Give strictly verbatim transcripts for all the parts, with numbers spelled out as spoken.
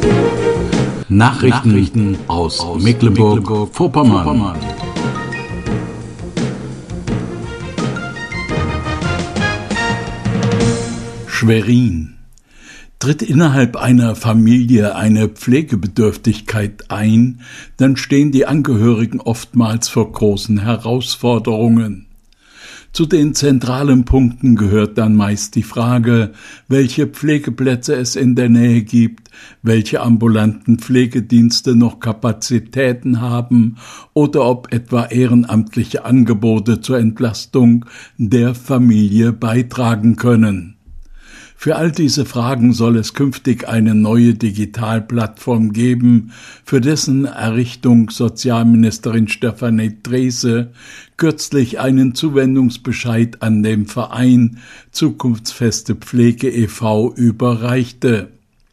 Nachrichten, Nachrichten aus, aus Mecklenburg-Vorpommern. Mecklenburg Schwerin. Tritt innerhalb einer Familie eine Pflegebedürftigkeit ein, dann stehen die Angehörigen oftmals vor großen Herausforderungen. Zu den zentralen Punkten gehört dann meist die Frage, welche Pflegeplätze es in der Nähe gibt, welche ambulanten Pflegedienste noch Kapazitäten haben oder ob etwa ehrenamtliche Angebote zur Entlastung der Familie beitragen können. Für all diese Fragen soll es künftig eine neue Digitalplattform geben, für dessen Errichtung Sozialministerin Stefanie Drese kürzlich einen Zuwendungsbescheid an den Verein Zukunftsfeste Pflege e V überreichte.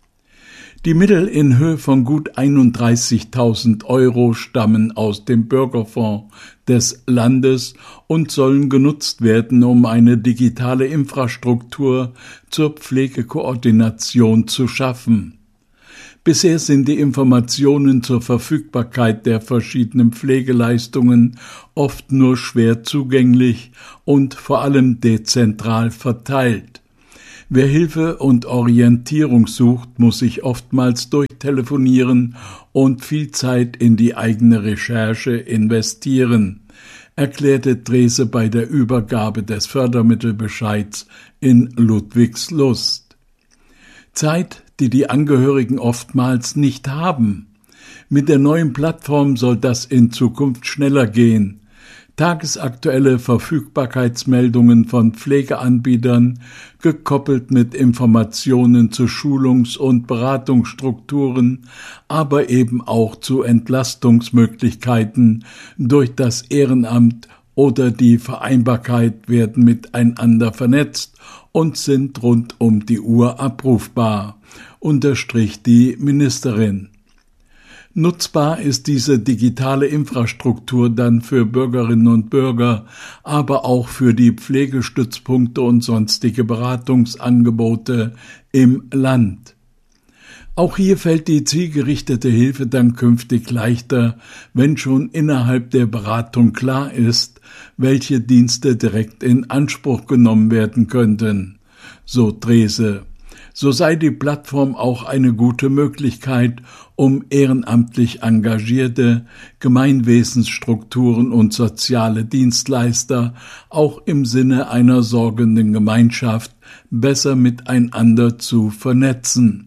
Die Mittel in Höhe von gut einunddreißigtausend Euro stammen aus dem Bürgerfonds des Landes und sollen genutzt werden, um eine digitale Infrastruktur zur Pflegekoordination zu schaffen. Bisher sind die Informationen zur Verfügbarkeit der verschiedenen Pflegeleistungen oft nur schwer zugänglich und vor allem dezentral verteilt. Wer Hilfe und Orientierung sucht, muss sich oftmals durchtelefonieren und viel Zeit in die eigene Recherche investieren, erklärte Drese bei der Übergabe des Fördermittelbescheids in Ludwigslust. Zeit, die die Angehörigen oftmals nicht haben. Mit der neuen Plattform soll das in Zukunft schneller gehen. Tagesaktuelle Verfügbarkeitsmeldungen von Pflegeanbietern, gekoppelt mit Informationen zu Schulungs- und Beratungsstrukturen, aber eben auch zu Entlastungsmöglichkeiten durch das Ehrenamt oder die Vereinbarkeit werden miteinander vernetzt und sind rund um die Uhr abrufbar, unterstrich die Ministerin. Nutzbar ist diese digitale Infrastruktur dann für Bürgerinnen und Bürger, aber auch für die Pflegestützpunkte und sonstige Beratungsangebote im Land. Auch hier fällt die zielgerichtete Hilfe dann künftig leichter, wenn schon innerhalb der Beratung klar ist, welche Dienste direkt in Anspruch genommen werden könnten, so Drese. So sei die Plattform auch eine gute Möglichkeit, um ehrenamtlich engagierte Gemeinwesensstrukturen und soziale Dienstleister auch im Sinne einer sorgenden Gemeinschaft besser miteinander zu vernetzen.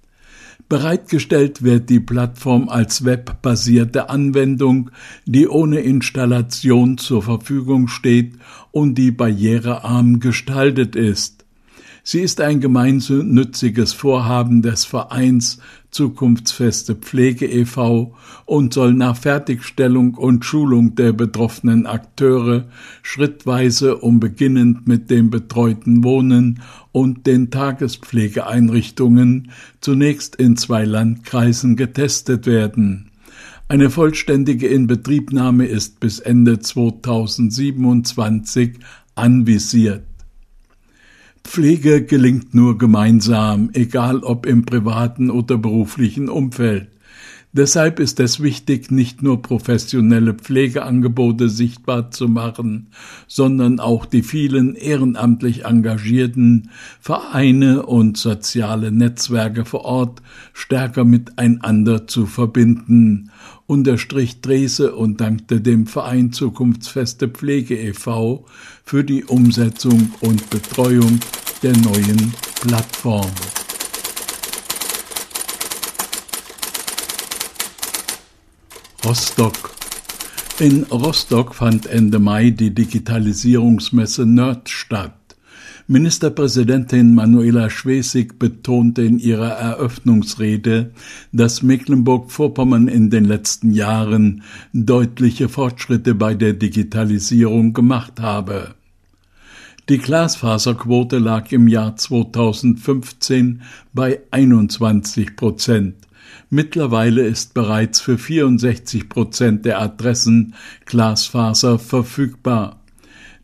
Bereitgestellt wird die Plattform als webbasierte Anwendung, die ohne Installation zur Verfügung steht und die barrierearm gestaltet ist. Sie ist ein gemeinnütziges Vorhaben des Vereins Zukunftsfeste Pflege e V und soll nach Fertigstellung und Schulung der betroffenen Akteure schrittweise um beginnend mit dem betreuten Wohnen und den Tagespflegeeinrichtungen zunächst in zwei Landkreisen getestet werden. Eine vollständige Inbetriebnahme ist bis Ende zweitausendsiebenundzwanzig anvisiert. Pflege gelingt nur gemeinsam, egal ob im privaten oder beruflichen Umfeld. Deshalb ist es wichtig, nicht nur professionelle Pflegeangebote sichtbar zu machen, sondern auch die vielen ehrenamtlich engagierten Vereine und soziale Netzwerke vor Ort stärker miteinander zu verbinden, unterstrich Drese und dankte dem Verein Zukunftsfeste Pflege e V für die Umsetzung und Betreuung der neuen Plattform. Rostock. In Rostock fand Ende Mai die Digitalisierungsmesse Nerd statt. Ministerpräsidentin Manuela Schwesig betonte in ihrer Eröffnungsrede, dass Mecklenburg-Vorpommern in den letzten Jahren deutliche Fortschritte bei der Digitalisierung gemacht habe. Die Glasfaserquote lag im Jahr zweitausendfünfzehn bei einundzwanzig Prozent. Mittlerweile ist bereits für vierundsechzig Prozent der Adressen Glasfaser verfügbar.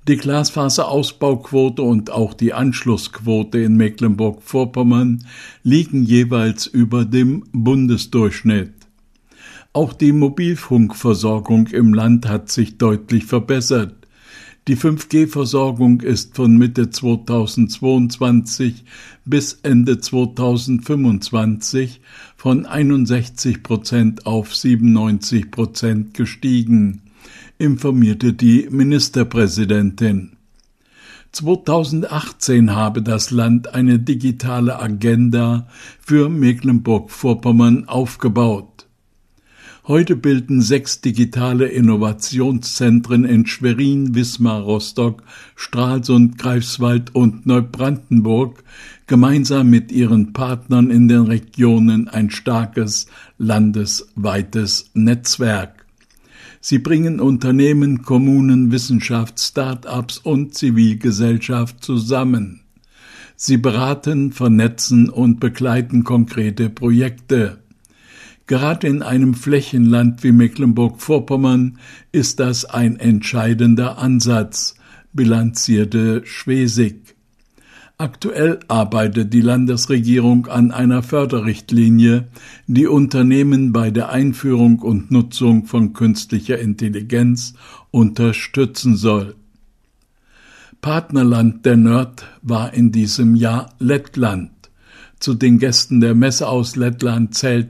Die Glasfaserausbauquote und auch die Anschlussquote in Mecklenburg-Vorpommern liegen jeweils über dem Bundesdurchschnitt. Auch die Mobilfunkversorgung im Land hat sich deutlich verbessert. Die fünf G Versorgung ist von Mitte zweitausendzweiundzwanzig bis Ende zweitausendfünfundzwanzig von einundsechzig Prozent auf siebenundneunzig Prozent gestiegen, informierte die Ministerpräsidentin. zweitausendachtzehn habe das Land eine digitale Agenda für Mecklenburg-Vorpommern aufgebaut. Heute bilden sechs digitale Innovationszentren in Schwerin, Wismar, Rostock, Stralsund, Greifswald und Neubrandenburg gemeinsam mit ihren Partnern in den Regionen ein starkes landesweites Netzwerk. Sie bringen Unternehmen, Kommunen, Wissenschaft, Start-ups und Zivilgesellschaft zusammen. Sie beraten, vernetzen und begleiten konkrete Projekte. Gerade in einem Flächenland wie Mecklenburg-Vorpommern ist das ein entscheidender Ansatz, bilanzierte Schwesig. Aktuell arbeitet die Landesregierung an einer Förderrichtlinie, die Unternehmen bei der Einführung und Nutzung von künstlicher Intelligenz unterstützen soll. Partnerland der Nerd war in diesem Jahr Lettland. Zu den Gästen der Messe aus Lettland zählt